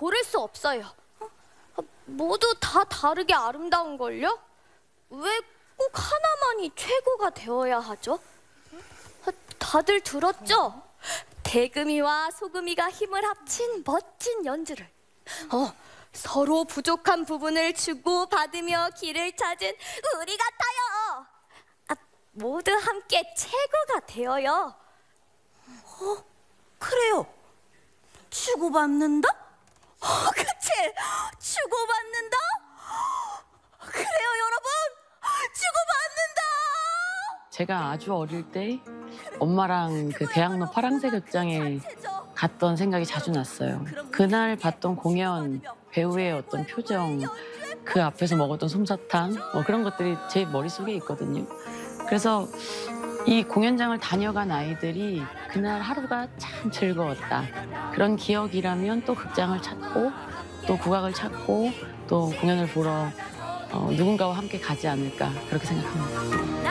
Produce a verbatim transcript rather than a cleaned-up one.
고를 수 없어요. 모두 다 다르게 아름다운걸요? 왜 꼭 하나만이 최고가 되어야 하죠? 다들 들었죠? 대금이와 소금이가 힘을 합친 멋진 연주를. 어, 서로 부족한 부분을 주고받으며 길을 찾은 우리 같아요. 아, 모두 함께 최고가 되어요. 어, 그래요. 주고받는다? 어, 그치? 주고받는다? 그래요, 여러분. 주고받는다. 제가 아주 어릴 때 엄마랑 그 대학로 파랑새 극장에 갔던 생각이 자주 났어요. 그날 봤던 공연, 배우의 어떤 표정, 그 앞에서 먹었던 솜사탕, 뭐 그런 것들이 제 머릿속에 있거든요. 그래서 이 공연장을 다녀간 아이들이 그날 하루가 참 즐거웠다. 그런 기억이라면 또 극장을 찾고 또 국악을 찾고 또 공연을 보러 어, 누군가와 함께 가지 않을까 그렇게 생각합니다.